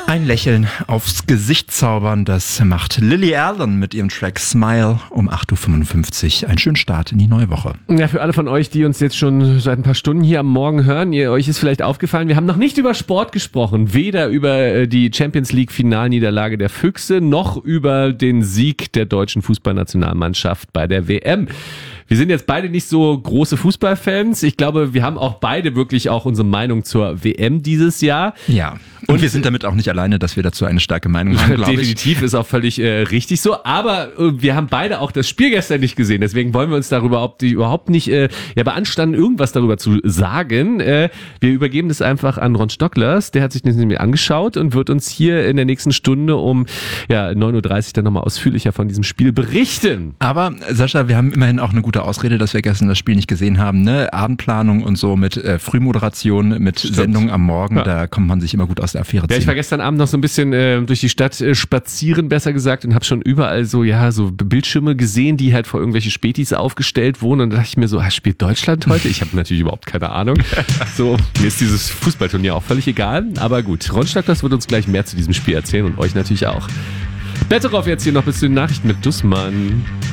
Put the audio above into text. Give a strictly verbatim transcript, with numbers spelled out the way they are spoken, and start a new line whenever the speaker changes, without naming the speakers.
Ein Lächeln aufs Gesicht zaubern, das macht Lily Allen mit ihrem Track Smile um acht Uhr fünfundfünfzig. Einen schönen Start in die neue Woche.
Ja, für alle von euch, die uns jetzt schon seit ein paar Stunden hier am Morgen hören, ihr, euch ist vielleicht aufgefallen, wir haben noch nicht über Sport gesprochen. Weder über die Champions League Finalniederlage der Füchse, noch über den Sieg der deutschen Fußballnationalmannschaft bei der W M. Wir sind jetzt beide nicht so große Fußballfans. Ich glaube, wir haben auch beide wirklich auch unsere Meinung zur W M dieses Jahr.
Ja, und, und wir sind damit auch nicht alleine, dass wir dazu eine starke Meinung haben, glaube ich.
Definitiv, ist auch völlig äh, richtig so. Aber äh, wir haben beide auch das Spiel gestern nicht gesehen. Deswegen wollen wir uns darüber überhaupt, überhaupt nicht äh, ja, beanstanden, irgendwas darüber zu sagen. Äh, wir übergeben das einfach an Ron Stocklers. Der hat sich das nämlich angeschaut und wird uns hier in der nächsten Stunde um ja, neun Uhr dreißig dann nochmal ausführlicher von diesem Spiel berichten.
Aber Sascha, wir haben immerhin auch eine gute Ausrede, dass wir gestern das Spiel nicht gesehen haben. Ne? Abendplanung und so mit äh, Frühmoderation, mit
Stimmt.
Sendung am Morgen,
Ja.
Da kommt man sich immer gut aus der Affäre ziehen.
Ja, ich war gestern Abend noch so ein bisschen äh, durch die Stadt äh, spazieren, besser gesagt, und habe schon überall so ja so Bildschirme gesehen, die halt vor irgendwelche Spätis aufgestellt wurden. Und da dachte ich mir so, ah, spielt Deutschland heute? Ich habe natürlich überhaupt keine Ahnung. So, mir ist dieses Fußballturnier auch völlig egal. Aber gut, Ron Stocklers wird uns gleich mehr zu diesem Spiel erzählen und euch natürlich auch. Betteroff jetzt hier noch bis zu den Nachrichten mit Dussmann.